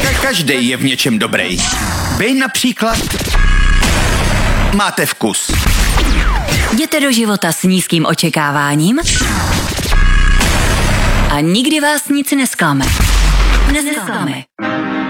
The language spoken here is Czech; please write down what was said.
Každý je v něčem dobrý. Vy například máte vkus. Jděte do života s nízkým očekáváním a nikdy vás nic nesklame. Nesklame.